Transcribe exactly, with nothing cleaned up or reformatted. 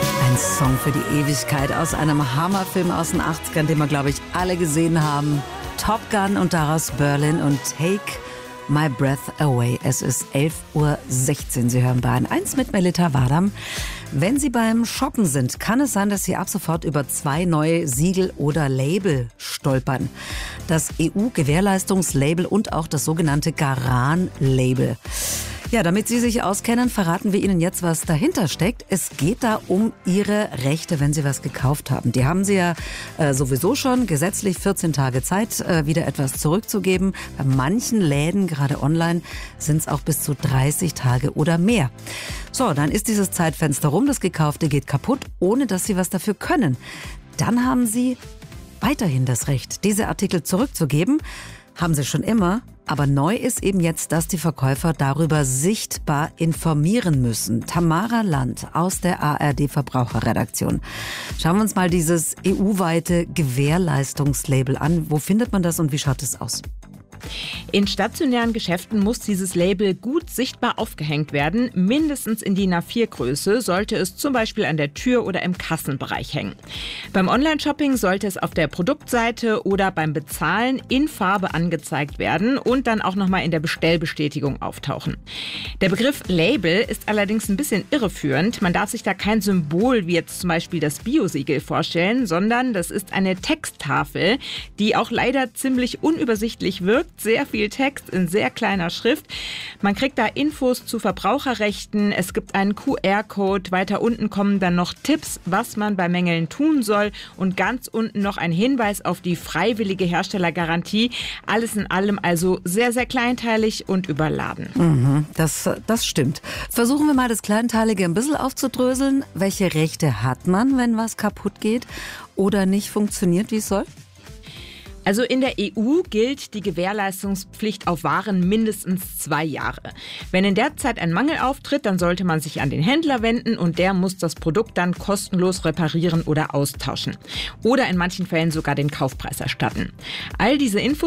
Ein Song für die Ewigkeit aus einem Hammerfilm aus den achtzigern, den wir, glaube ich, alle gesehen haben. Top Gun und daraus Berlin und Take My Breath Away. Es ist elf Uhr sechzehn. Sie hören Bayern eins mit Melita Wadam. Wenn Sie beim Shoppen sind, kann es sein, dass Sie ab sofort über zwei neue Siegel oder Label stolpern. Das E U-Gewährleistungslabel und auch das sogenannte Garan-Label. Ja, damit Sie sich auskennen, verraten wir Ihnen jetzt, was dahinter steckt. Es geht da um Ihre Rechte, wenn Sie was gekauft haben. Die haben Sie ja äh, sowieso schon gesetzlich vierzehn Tage Zeit, äh, wieder etwas zurückzugeben. Bei manchen Läden, gerade online, sind es auch bis zu dreißig Tage oder mehr. So, dann ist dieses Zeitfenster rum, das Gekaufte geht kaputt, ohne dass Sie was dafür können. Dann haben Sie weiterhin das Recht, diese Artikel zurückzugeben. Haben Sie schon immer. Aber neu ist eben jetzt, dass die Verkäufer darüber sichtbar informieren müssen. Tamara Land aus der A R D-Verbraucherredaktion. Schauen wir uns mal dieses E U-weite Gewährleistungslabel an. Wo findet man das und wie schaut es aus? In stationären Geschäften muss dieses Label gut sichtbar aufgehängt werden. Mindestens in D I N A vier Größe sollte es zum Beispiel an der Tür oder im Kassenbereich hängen. Beim Online-Shopping sollte es auf der Produktseite oder beim Bezahlen in Farbe angezeigt werden und dann auch nochmal in der Bestellbestätigung auftauchen. Der Begriff Label ist allerdings ein bisschen irreführend. Man darf sich da kein Symbol wie jetzt zum Beispiel das Bio-Siegel vorstellen, sondern das ist eine Texttafel, die auch leider ziemlich unübersichtlich wirkt. Sehr viel Text in sehr kleiner Schrift. Man kriegt da Infos zu Verbraucherrechten. Es gibt einen Q R-Code. Weiter unten kommen dann noch Tipps, was man bei Mängeln tun soll. Und ganz unten noch ein Hinweis auf die freiwillige Herstellergarantie. Alles in allem also sehr, sehr kleinteilig und überladen. Mhm, das, das stimmt. Versuchen wir mal das Kleinteilige ein bisschen aufzudröseln. Welche Rechte hat man, wenn was kaputt geht oder nicht funktioniert, wie es soll? Also in der E U gilt die Gewährleistungspflicht auf Waren mindestens zwei Jahre. Wenn in der Zeit ein Mangel auftritt, dann sollte man sich an den Händler wenden und der muss das Produkt dann kostenlos reparieren oder austauschen. Oder in manchen Fällen sogar den Kaufpreis erstatten. All diese Infos